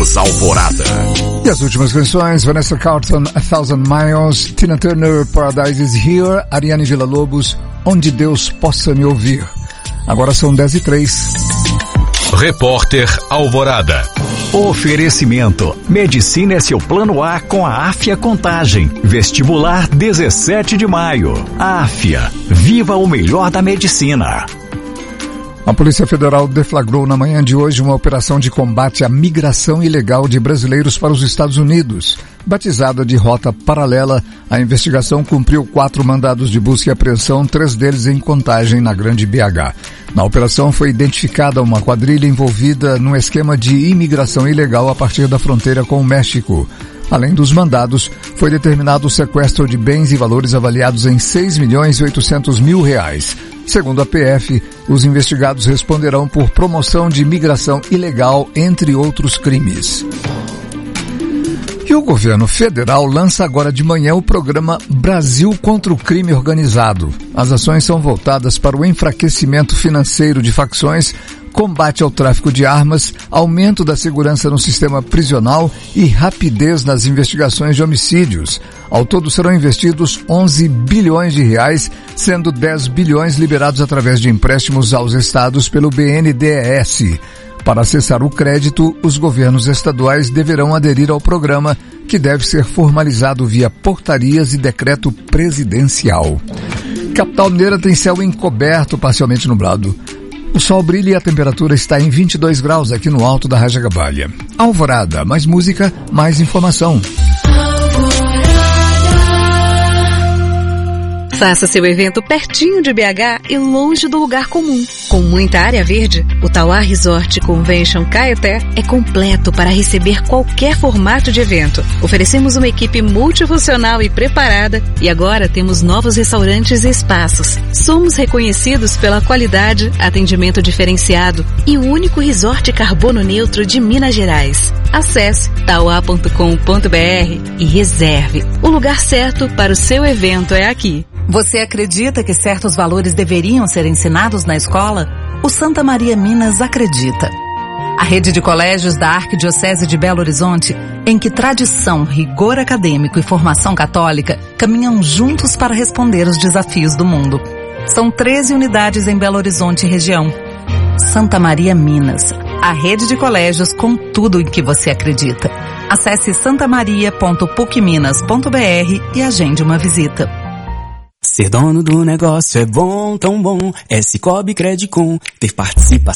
News Alvorada. E as últimas canções: Vanessa Carlton, A Thousand Miles, Tina Turner, Paradise is Here, Ariane Villa-Lobos, Onde Deus Possa Me Ouvir. Agora são 10h03. Repórter Alvorada. Oferecimento: Medicina é seu plano A com a Áfia Contagem. Vestibular 17 de maio. Áfia, viva o melhor da medicina. A Polícia Federal deflagrou na manhã de hoje uma operação de combate à migração ilegal de brasileiros para os Estados Unidos. Batizada de Rota Paralela, a investigação cumpriu 4 mandados de busca e apreensão, 3 deles em Contagem, na Grande BH. Na operação foi identificada uma quadrilha envolvida num esquema de imigração ilegal a partir da fronteira com o México. Além dos mandados, foi determinado o sequestro de bens e valores avaliados em R$6.800.000. Segundo a PF, os investigados responderão por promoção de imigração ilegal, entre outros crimes. E o governo federal lança agora de manhã o programa Brasil contra o Crime Organizado. As ações são voltadas para o enfraquecimento financeiro de facções, combate ao tráfico de armas, aumento da segurança no sistema prisional e rapidez nas investigações de homicídios. Ao todo serão investidos R$11 bilhões, sendo 10 bilhões liberados através de empréstimos aos estados pelo BNDES. Para acessar o crédito, os governos estaduais deverão aderir ao programa, que deve ser formalizado via portarias e decreto presidencial. Capital Mineira tem céu encoberto, parcialmente nublado. O sol brilha e a temperatura está em 22 graus aqui no alto da Rajacabalha. Alvorada, mais música, mais informação. Faça seu evento pertinho de BH e longe do lugar comum. Com muita área verde, o Tauá Resort Convention Caeté é completo para receber qualquer formato de evento. Oferecemos uma equipe multifuncional e preparada e agora temos novos restaurantes e espaços. Somos reconhecidos pela qualidade, atendimento diferenciado e o único resort carbono neutro de Minas Gerais. Acesse tauá.com.br e reserve. O lugar certo para o seu evento é aqui. Você acredita que certos valores deveriam ser ensinados na escola? O Santa Maria Minas acredita. A rede de colégios da Arquidiocese de Belo Horizonte, em que tradição, rigor acadêmico e formação católica caminham juntos para responder os desafios do mundo. São 13 unidades em Belo Horizonte e região. Santa Maria Minas, a rede de colégios com tudo em que você acredita. Acesse santamaria.pucminas.br e agende uma visita. Ser dono do negócio é bom, tão bom. É Cicobi Credicom. Ter participação